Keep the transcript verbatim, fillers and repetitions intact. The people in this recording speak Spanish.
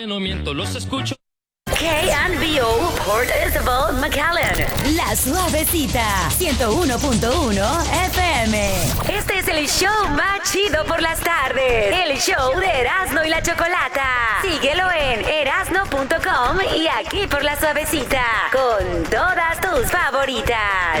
No miento, los escucho. K N B O Port Isabel, McAllen. La Suavecita, ciento uno punto uno F M. Este es el show más chido por las tardes. El show de Erasmo y la Chocolata. Síguelo en erasno punto com y aquí por La Suavecita. Con todas tus favoritas.